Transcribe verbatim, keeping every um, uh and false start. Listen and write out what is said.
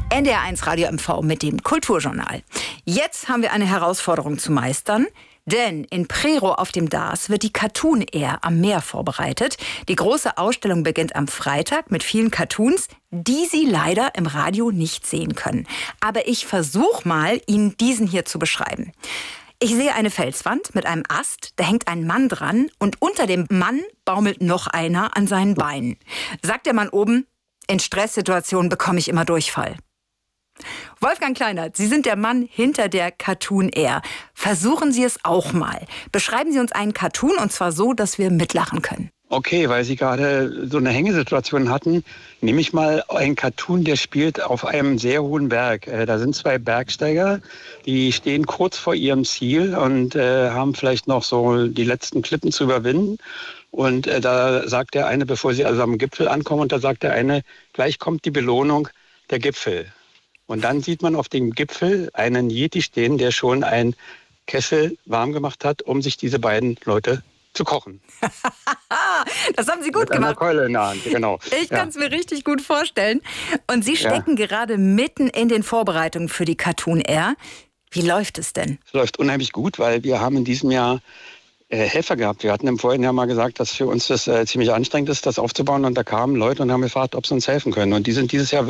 N D R eins Radio M V mit dem Kulturjournal. Jetzt haben wir eine Herausforderung zu meistern. Denn in Prerow auf dem Darß wird die Cartoon Air am Meer vorbereitet. Die große Ausstellung beginnt am Freitag mit vielen Cartoons, die Sie leider im Radio nicht sehen können. Aber ich versuche mal, Ihnen diesen hier zu beschreiben. Ich sehe eine Felswand mit einem Ast, da hängt ein Mann dran und unter dem Mann baumelt noch einer an seinen Beinen. Sagt der Mann oben, in Stresssituationen bekomme ich immer Durchfall. Wolfgang Kleinert, Sie sind der Mann hinter der Cartoon Air. Versuchen Sie es auch mal. Beschreiben Sie uns einen Cartoon und zwar so, dass wir mitlachen können. Okay, weil Sie gerade so eine Hängesituation hatten, nehme ich mal einen Cartoon, der spielt auf einem sehr hohen Berg. Äh, da sind zwei Bergsteiger, die stehen kurz vor ihrem Ziel und äh, haben vielleicht noch so die letzten Klippen zu überwinden. Und äh, da sagt der eine, bevor sie also am Gipfel ankommen, und da sagt der eine, gleich kommt die Belohnung, der Gipfel. Und dann sieht man auf dem Gipfel einen Yeti stehen, der schon einen Kessel warm gemacht hat, um sich diese beiden Leute zu kochen. Das haben Sie gut Mit gemacht. einer Keule in der Hand, genau. Ich kann es mir richtig gut vorstellen. Und Sie stecken Ja. gerade mitten in den Vorbereitungen für die Cartoon Air. Wie läuft es denn? Es läuft unheimlich gut, weil wir haben in diesem Jahr äh, Helfer gehabt. Wir hatten im vorigen Jahr mal gesagt, dass für uns das äh, ziemlich anstrengend ist, das aufzubauen. Und da kamen Leute und haben gefragt, ob sie uns helfen können. Und die sind dieses Jahr